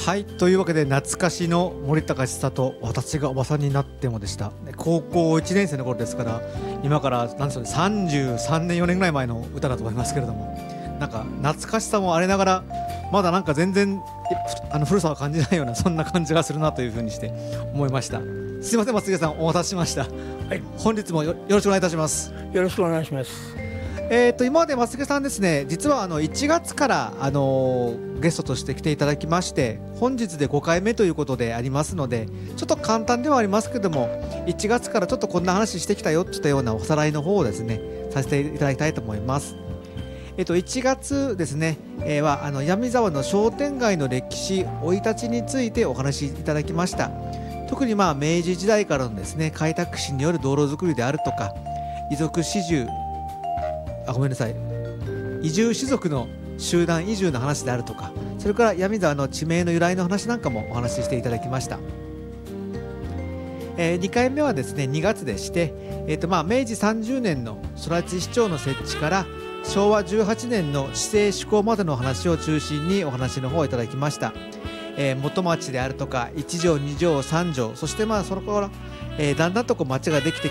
はい、というわけで懐かしの森高千里、私がおばさんになってもでした。高校1年生の頃ですから、今からなんでしょうね、33年4年ぐらい前の歌だと思いますけれども、なんか懐かしさもありながら、まだなんか全然古さは感じないような、そんな感じがするなというふうにして思いました。すいません、松重さんお待たせしました。 はい、 本日もよろしくお願いいたします。 よろしくお願いします。 今まで松重さんですね、実は1月から、ゲストとして来ていただきまして、本日で5回目ということでありますので、ちょっと簡単ではありますけども、1月からちょっとこんな話してきたよといったようなおさらいの方をですね、させていただきたいと思います。1月ですね、は闇沢の商店街の歴史生い立ちについてお話しいただきました。特に明治時代からのですね、開拓使による道路作りであるとか、移住士族の集団移住の話であるとか、それから闇沢の地名の由来の話なんかもお話ししていただきました。2回目はですね、2月でして、明治30年の空知市長の設置から昭和18年の市政施行までの話を中心にお話の方をいただきました。元町であるとか1条2条3条、そしてその頃、だんだんと町ができて